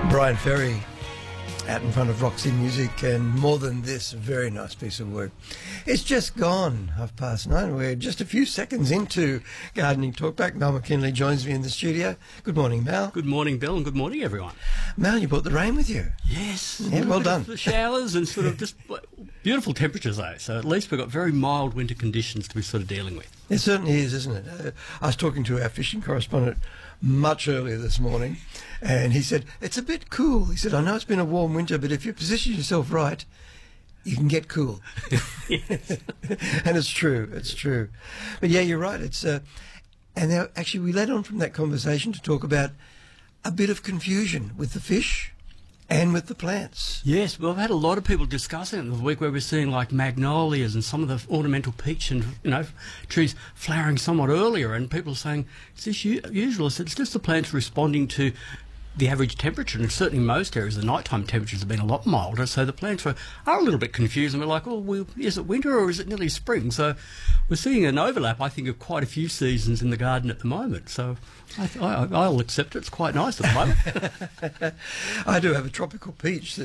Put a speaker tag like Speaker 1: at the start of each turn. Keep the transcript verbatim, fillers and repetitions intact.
Speaker 1: Brian Ferry out in front of Roxy Music, and more than this, a very nice piece of work. It's just gone half past nine. We're just a few seconds into Gardening Talkback. Mal McKinley joins me in the studio. Good morning, Mal.
Speaker 2: Good morning, Bill, and good morning, everyone.
Speaker 1: Mal, you brought the rain with you.
Speaker 2: Yes.
Speaker 1: Yeah, well done.
Speaker 2: The showers and sort of just beautiful temperatures, though. So at least we've got very mild winter conditions to be sort of dealing with.
Speaker 1: It certainly is, isn't it? Uh, I was talking to our fishing correspondent much earlier this morning, and he said, it's a bit cool. He said, I know it's been a warm winter, but if you position yourself right, you can get cool. And it's true, it's true. But yeah, you're right. It's uh, and now, actually, we led on from that conversation to talk about a bit of confusion with the fish and with the plants.
Speaker 2: Yes, well, I've had a lot of people discussing it in the week where we're seeing like magnolias and some of the ornamental peach and, you know, trees flowering somewhat earlier, and people are saying, is this u- usual? I said, it's just the plants responding to the average temperature, and certainly in most areas the nighttime temperatures have been a lot milder, so the plants are, are a little bit confused, and we're like, well, we, is it winter or is it nearly spring? So we're seeing an overlap, I think, of quite a few seasons in the garden at the moment, so I, I, I'll accept it. It's quite nice at the moment.
Speaker 1: I do have a tropical peach that